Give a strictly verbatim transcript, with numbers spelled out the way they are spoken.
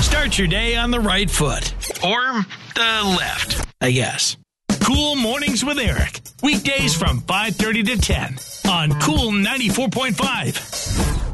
Start your day on the right foot. Or the left, I guess. Cool Mornings with Eric. Weekdays from five thirty to ten on Cool ninety-four point five.